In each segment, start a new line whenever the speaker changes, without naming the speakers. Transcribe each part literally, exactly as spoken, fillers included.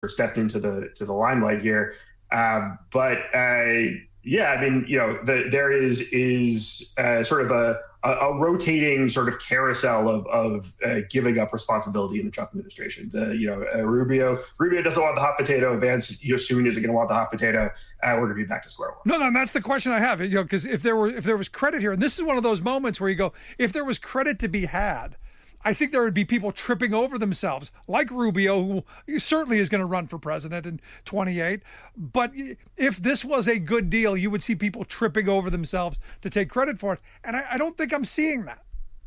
stepped into the to the limelight here. Um, but uh, yeah, I mean, you know, the, there is is uh, sort of a, a, a rotating sort of carousel of of uh, giving up responsibility in the Trump administration. The, you know, uh, Rubio Rubio doesn't want the hot potato. Vance, you know, soon isn't going to want the hot potato. Uh, we're going to be back to square one.
No, no, that's the question I have. You know, because if there were if there was credit here, and this is one of those moments where you go, if there was credit to be had, I think there would be people tripping over themselves, like Rubio, who certainly is going to run for president in twenty-eight. But if this was a good deal, you would see people tripping over themselves to take credit for it. And I, I don't think I'm seeing that.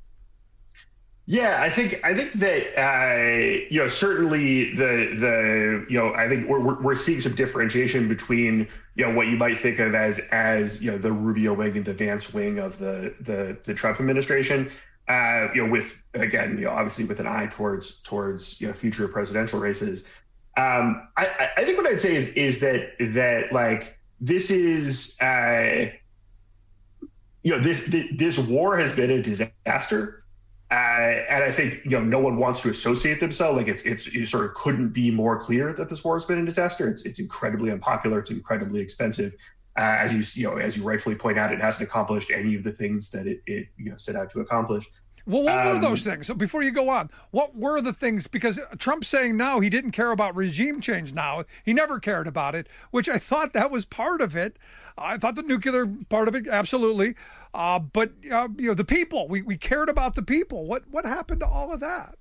Yeah, I think I think that uh, you know certainly the the you know I think we're we're we're seeing some differentiation between you know what you might think of as as you know the Rubio wing and the Vance wing of the the the Trump administration. Uh, you know, with again, you know, obviously with an eye towards towards you know future presidential races. Um, I, I think what I'd say is is that that like this is uh, you know this this war has been a disaster, uh, and I think you know no one wants to associate themselves like it's it's it sort of couldn't be more clear that this war has been a disaster. It's it's incredibly unpopular. It's incredibly expensive. Uh, as you you know, as you rightfully point out, it hasn't accomplished any of the things that it, it you know set out to accomplish.
Well, what
um,
were those things? So before you go on, what were the things? Because Trump's saying now he didn't care about regime change. Now he never cared about it, which I thought that was part of it. I thought the nuclear part of it, absolutely. Uh, but uh, you know, the people, we we cared about the people. What what happened to all of that?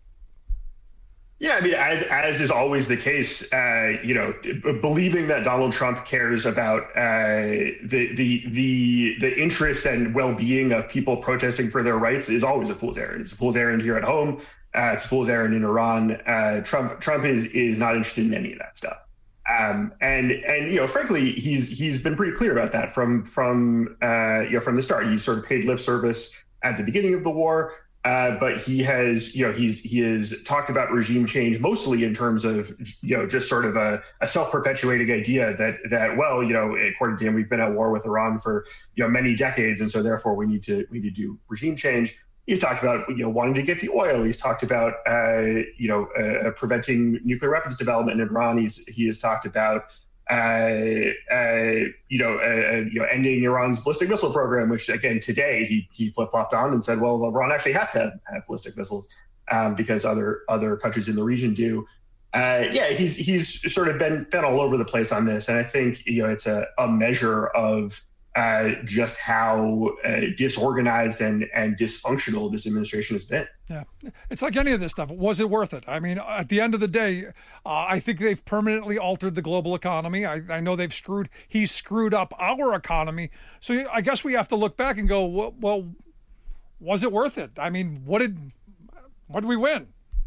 Yeah, I mean, as as is always the case, uh, you know, believing that Donald Trump cares about uh, the the the the interests and well-being of people protesting for their rights is always a fool's errand. It's a fool's errand here at home. Uh, it's a fool's errand in Iran. Uh, Trump Trump is is not interested in any of that stuff. Um, and and you know, frankly, he's he's been pretty clear about that from from uh, you know from the start. He sort of paid lip service at the beginning of the war. Uh, but he has, you know, he's he has talked about regime change mostly in terms of, you know, just sort of a, a self-perpetuating idea that that well, you know, according to him, we've been at war with Iran for you know many decades, and so therefore we need to we need to do regime change. He's talked about you know wanting to get the oil. He's talked about uh, you know uh, preventing nuclear weapons development in Iran. He's he has talked about. Uh, uh, you know, uh, you know, ending Iran's ballistic missile program, which again today he he flip flopped on and said, well, Iran actually has to have, have ballistic missiles um, because other other countries in the region do. Uh, yeah, he's he's sort of been been all over the place on this, and I think you know it's a, a measure of uh, just how uh, disorganized and and dysfunctional this administration has been.
Yeah, it's like any of this stuff. Was it worth it? I mean, at the end of the day, uh, I think they've permanently altered the global economy. I, I know they've screwed, he's screwed up our economy. So I guess we have to look back and go, well, well was it worth it? I mean, what did, what did we win?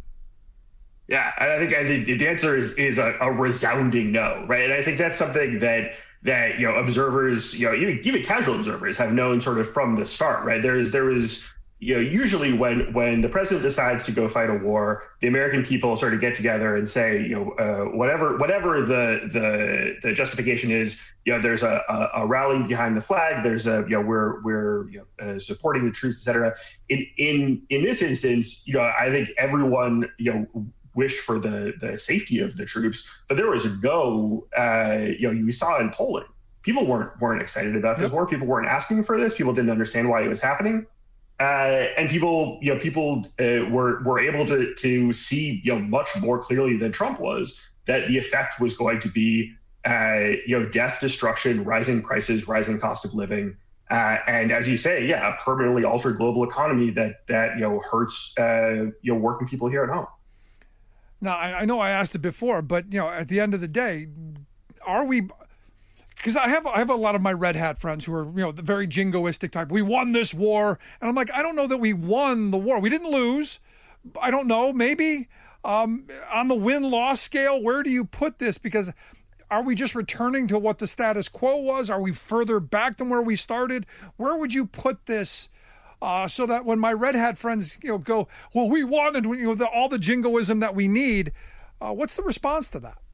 Yeah, I think I think the answer is is a, a resounding no, right? And I think that's something that that you know observers, you know, even even casual observers have known sort of from the start, right? There is there is you know usually when when the president decides to go fight a war, the American people sort of get together and say, you know, uh, whatever whatever the the the justification is, you know, there's a, a, a rally behind the flag. There's a you know we're we're you know, uh, supporting the troops, et cetera. In in in this instance, you know, I think everyone you know. wished for the the safety of the troops, but there was no, uh, you know, you saw in Poland, people weren't weren't excited about this yep. war. People weren't asking for this. People didn't understand why it was happening, uh, and people, you know, people uh, were were able to to see, you know, much more clearly than Trump was that the effect was going to be, uh, you know, death, destruction, rising prices, rising cost of living. Uh, and as you say, yeah, a permanently altered global economy that that you know hurts uh, you know working people here at home.
Now, I know I asked it before, but, you know, at the end of the day, are we – because I have I have a lot of my red hat friends who are, you know, the very jingoistic type. We won this war. And I'm like, I don't know that we won the war. We didn't lose. I don't know. Maybe um, on the win-loss scale, where do you put this? Because are we just returning to what the status quo was? Are we further back than where we started? Where would you put this? Uh, so that when my red hat friends, you know, go, well, we won, and you know, the, all the jingoism that we need. Uh, what's the response to that?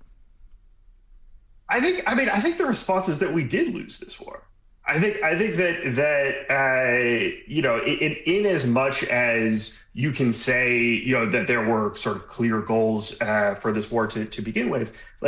I think, I mean, I think the response is that we did lose this war. I think, I think that that uh, you know, in, in as much as you can say, you know, that there were sort of clear goals uh, for this war to to begin with, like.